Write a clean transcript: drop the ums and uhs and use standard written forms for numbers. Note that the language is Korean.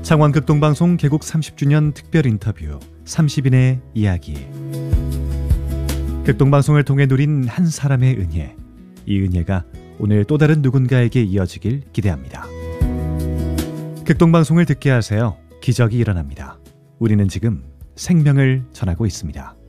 창원극동방송 개국 30주년 특별 인터뷰 30인의 이야기. 극동방송을 통해 누린 한 사람의 은혜, 이 은혜가 오늘 또 다른 누군가에게 이어지길 기대합니다. 극동방송을 듣게 하세요. 기적이 일어납니다. 우리는 지금 생명을 전하고 있습니다.